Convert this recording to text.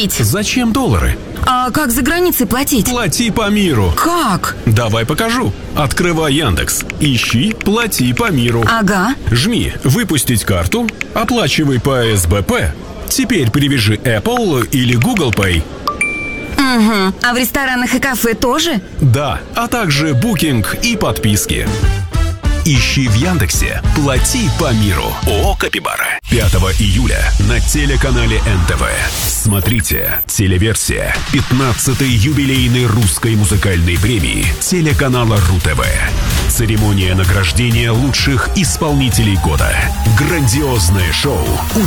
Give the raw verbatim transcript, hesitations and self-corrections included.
купить. Зачем доллары? А как за границей платить? Плати по миру. Как? Давай покажу. Открывай Яндекс. Ищи «Плати по миру». Ага. Жми «Выпустить карту», оплачивай по эс бэ пэ. Теперь привяжи Apple или Google Pay. Угу. А в ресторанах и кафе тоже? Да, а также букинг и подписки. Ищи в Яндексе «Плати по миру». ООО «Капибара». пятого июля на телеканале эн тэ вэ. Смотрите телеверсия пятнадцатой юбилейной русской музыкальной премии телеканала РУ-ТВ. Церемония награждения лучших исполнителей года. Грандиозное шоу.